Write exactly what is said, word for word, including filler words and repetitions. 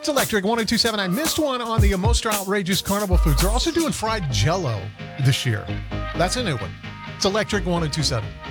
It's Electric one oh two seven. I missed one on the Most Outrageous Carnival Foods. They're also doing fried Jell-O this year. That's a new one. It's Electric one oh two seven.